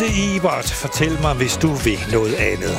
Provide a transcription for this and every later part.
Else Ibert, fortæl mig, hvis du vil noget andet.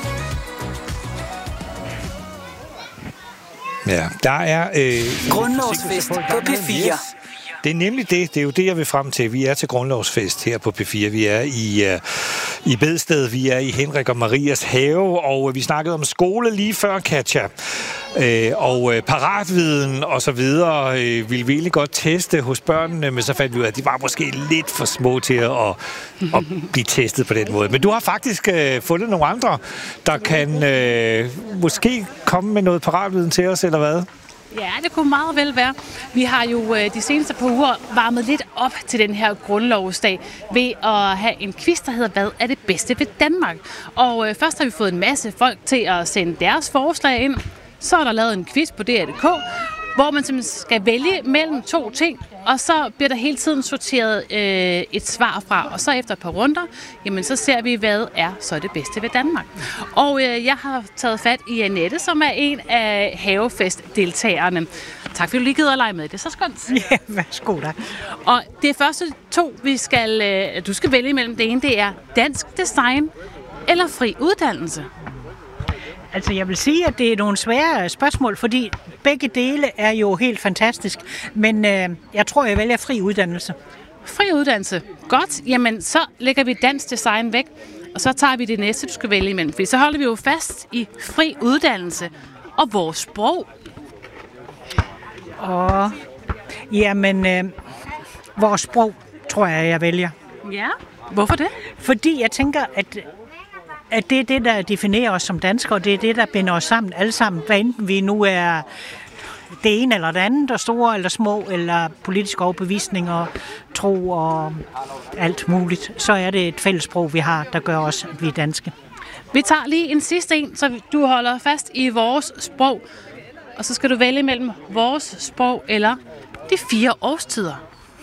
Ja, der er... Grundlovsfest på P4. Yes. Det er nemlig det. Det er jo det, jeg vil frem til. Vi er til grundlovsfest her på P4. Vi er i Bedsted. Vi er i Henrik og Marias have, og vi snakkede om skole lige før, Katja. Og paratviden og så videre ville vi egentlig godt teste hos børnene, men så fandt vi ud af, at de var måske lidt for små til at blive testet på den måde. Men du har faktisk fundet nogle andre, der kan måske komme med noget paratviden til os, eller hvad? Ja, det kunne meget vel være. Vi har jo de seneste par uger varmet lidt op til den her grundlovsdag ved at have en quiz, der hedder, hvad er det bedste ved Danmark? Og først har vi fået en masse folk til at sende deres forslag ind. Så er der lavet en quiz på DR.dk, hvor man simpelthen skal vælge mellem to ting, og så bliver der hele tiden sorteret et svar fra. Og så efter et par runder, jamen så ser vi, hvad er så det bedste ved Danmark. Og jeg har taget fat i Annette, som er en af havefestdeltagerne. Tak fordi du lige gider at lege med. Det er så skønt. Ja, værsgo da. Og det første to, du skal vælge imellem, det ene, det er dansk design eller fri uddannelse. Altså, jeg vil sige, at det er nogle svære spørgsmål, fordi begge dele er jo helt fantastisk. Men jeg tror, jeg vælger fri uddannelse. Fri uddannelse. Godt. Jamen, så lægger vi dansk design væk, og så tager vi det næste, du skal vælge imellem. Fordi så holder vi jo fast i fri uddannelse og vores sprog. Vores sprog, tror jeg vælger. Ja, hvorfor det? Fordi jeg tænker, at det er det, der definerer os som danskere, og det er det, der binder os sammen alle sammen. Hvad enten vi nu er det ene eller det andet, der store eller små, eller politiske overbevisninger, tro og alt muligt, så er det et fælles sprog, vi har, der gør os, at vi er danske. Vi tager lige en sidste en, så du holder fast i vores sprog, og så skal du vælge mellem vores sprog eller de 4 årstider.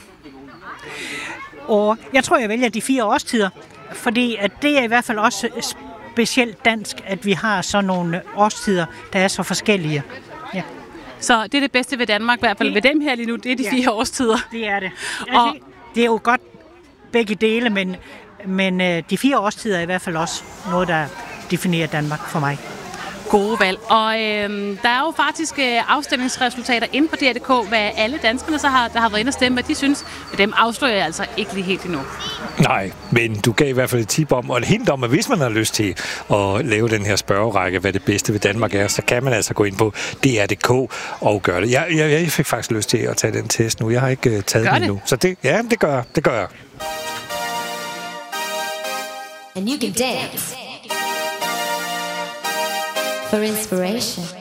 Og jeg tror, jeg vælger de 4 årstider, fordi at det er i hvert fald også specielt dansk, at vi har sådan nogle årstider, der er så forskellige. Ja. Så det er det bedste ved Danmark, i hvert fald ved dem her lige nu, det er de 4 årstider. Det er det. Altså, det er jo godt begge dele, men de 4 årstider er i hvert fald også noget, der definerer Danmark for mig. Gode valg. Og der er jo faktisk afstemningsresultater inde på DR.dk, hvad alle danskerne der har været inde og stemme, hvad de synes. Men dem afslører jeg altså ikke lige helt endnu. Nej, men du gav i hvert fald et tip om, og et hint om, at hvis man har lyst til at lave den her spørgerække, hvad det bedste ved Danmark er, så kan man altså gå ind på DR.dk og gøre det. Jeg fik faktisk lyst til at tage den test nu. Jeg har ikke taget den endnu. Så det gør jeg. And you can dance for inspiration.